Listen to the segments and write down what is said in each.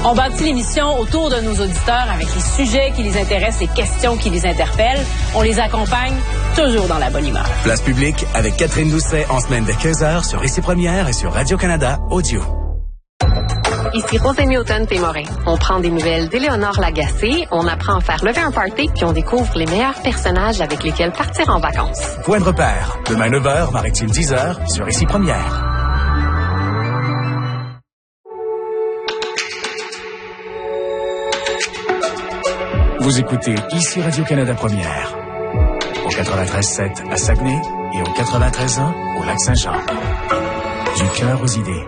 On bâtit l'émission autour de nos auditeurs avec les sujets qui les intéressent, les questions qui les interpellent. On les accompagne toujours dans la bonne humeur. Place publique avec Catherine Doucet en semaine dès 15h sur Ici Première et sur Radio-Canada Audio. Ici Rosémie Automne-Témorin. On prend des nouvelles d'Éléonore Lagacé, on apprend à faire lever un party, puis on découvre les meilleurs personnages avec lesquels partir en vacances. Point de repère, demain 9h, Maritime 10h, sur Ici Première. Vous écoutez Ici Radio-Canada Première, au 93.7 à Saguenay et au 93.1 au Lac-Saint-Jean. Du cœur aux idées.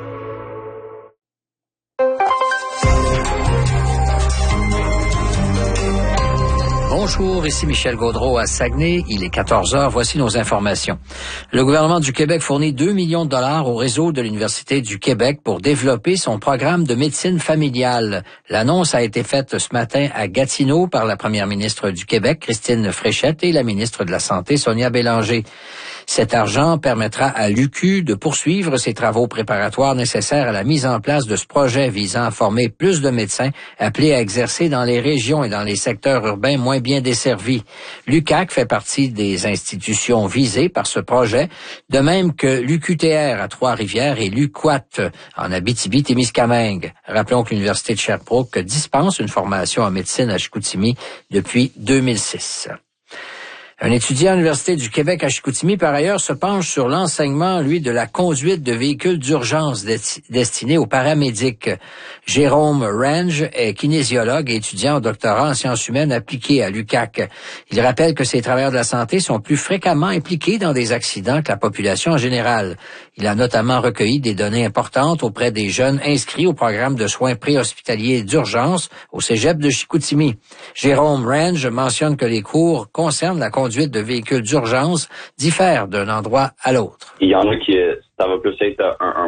Bonjour, ici Michel Gaudreau à Saguenay. Il est 14h. Voici nos informations. Le gouvernement du Québec fournit 2 millions de dollars au réseau de l'Université du Québec pour développer son programme de médecine familiale. L'annonce a été faite ce matin à Gatineau par la première ministre du Québec, Christine Fréchette, et la ministre de la Santé, Sonia Bélanger. Cet argent permettra à l'UQ de poursuivre ses travaux préparatoires nécessaires à la mise en place de ce projet visant à former plus de médecins appelés à exercer dans les régions et dans les secteurs urbains moins bien desservis. L'UQAC fait partie des institutions visées par ce projet, de même que l'UQTR à Trois-Rivières et l'UQUAT en Abitibi-Témiscamingue. Rappelons que l'Université de Sherbrooke dispense une formation en médecine à Chicoutimi depuis 2006. Un étudiant à l'Université du Québec à Chicoutimi, par ailleurs, se penche sur l'enseignement, de la conduite de véhicules d'urgence destinés aux paramédics. Jérôme Range est kinésiologue et étudiant en doctorat en sciences humaines appliquées à l'UQAC. Il rappelle que ces travailleurs de la santé sont plus fréquemment impliqués dans des accidents que la population en général. Il a notamment recueilli des données importantes auprès des jeunes inscrits au programme de soins préhospitaliers d'urgence au cégep de Chicoutimi. Jérôme Range mentionne que les cours concernent la conduite de véhicules d'urgence diffèrent d'un endroit à l'autre. Il y en a qui, ça va plus être un